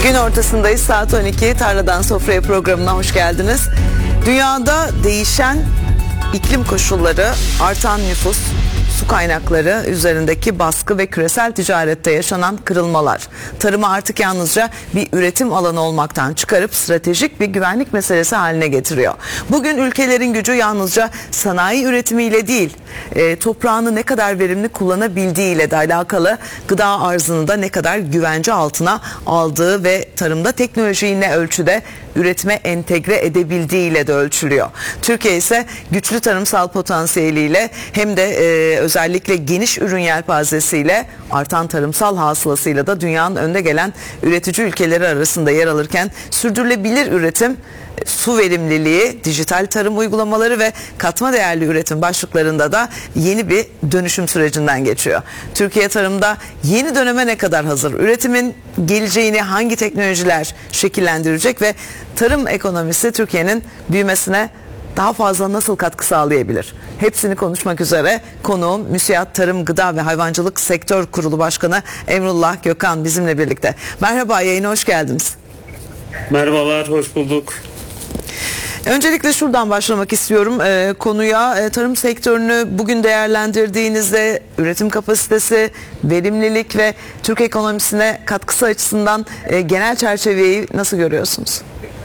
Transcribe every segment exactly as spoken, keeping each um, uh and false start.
Gün ortasındayız, saat on iki. Tarladan Sofraya programına hoş geldiniz. Dünyada değişen iklim koşulları, artan nüfus, su kaynakları üzerindeki baskı ve küresel ticarette yaşanan kırılmalar tarımı artık yalnızca bir üretim alanı olmaktan çıkarıp stratejik bir güvenlik meselesi haline getiriyor. Bugün ülkelerin gücü yalnızca sanayi üretimiyle değil, e, toprağını ne kadar verimli kullanabildiğiyle de alakalı, gıda arzını da ne kadar güvence altına aldığı ve tarımda teknolojiyi ne ölçüde üretime entegre edebildiğiyle de ölçülüyor. Türkiye ise güçlü tarımsal potansiyeliyle hem de e, özellikle geniş ürün yelpazesiyle, artan tarımsal hasılasıyla da dünyanın önde gelen üretici ülkeleri arasında yer alırken sürdürülebilir üretim, su verimliliği, dijital tarım uygulamaları ve katma değerli üretim başlıklarında da yeni bir dönüşüm sürecinden geçiyor. Türkiye tarımda yeni döneme ne kadar hazır? Üretimin geleceğini hangi teknolojiler şekillendirecek ve tarım ekonomisi Türkiye'nin büyümesine daha fazla nasıl katkı sağlayabilir? Hepsini konuşmak üzere konuğum MÜSİAD Tarım, Gıda ve Hayvancılık Sektör Kurulu Başkanı Emrullah Gökhan bizimle birlikte. Merhaba, yayına hoş geldiniz. Merhabalar, hoş bulduk. Öncelikle şuradan başlamak istiyorum e, konuya. E, tarım sektörünü bugün değerlendirdiğinizde üretim kapasitesi, verimlilik ve Türk ekonomisine katkısı açısından e, genel çerçeveyi nasıl görüyorsunuz?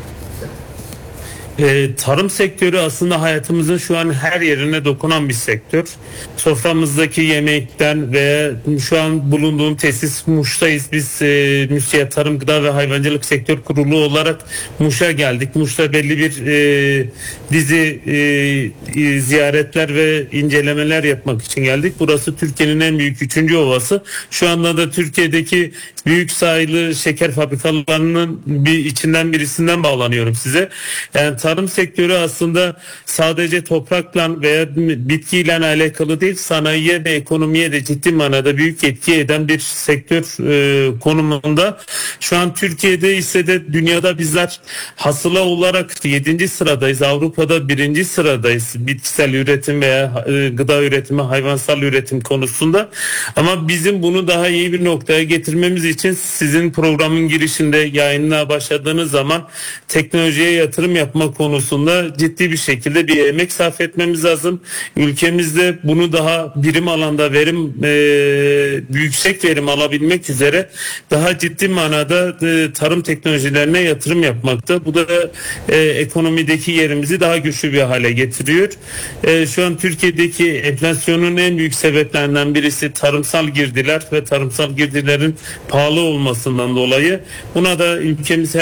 Ee, tarım sektörü aslında hayatımızın şu an her yerine dokunan bir sektör. Soframızdaki yemekten ve şu an bulunduğum tesis Muş'tayız. Biz e, MÜSİAD Tarım, Gıda ve Hayvancılık Sektör Kurulu olarak Muş'a geldik. Muş'ta belli bir e, dizi e, e, ziyaretler ve incelemeler yapmak için geldik. Burası Türkiye'nin en büyük üçüncü ovası. Şu anda da Türkiye'deki büyük sayılı şeker fabrikalarının bir içinden birisinden bağlanıyorum size. Yani tarım sektörü aslında sadece toprakla veya bitkiyle alakalı değil, sanayiye ve ekonomiye de ciddi manada büyük etki eden bir sektör e, konumunda. Şu an Türkiye'de ise de dünyada bizler hasıla olarak yedinci sıradayız. Avrupa'da birinci sıradayız. Bitkisel üretim veya e, gıda üretimi, hayvansal üretim konusunda. Ama bizim bunu daha iyi bir noktaya getirmemiz için sizin programın girişinde yayınına başladığınız zaman teknolojiye yatırım yapma konusunda ciddi bir şekilde bir emek sarf etmemiz lazım. Ülkemizde bunu daha birim alanda verim e, yüksek verim alabilmek üzere daha ciddi manada e, tarım teknolojilerine yatırım yapmakta. Bu da e, ekonomideki yerimizi daha güçlü bir hale getiriyor. E, şu an Türkiye'deki enflasyonun en büyük sebeplerinden birisi tarımsal girdiler ve tarımsal girdilerin pahalı olmasından dolayı. Buna da ülkemiz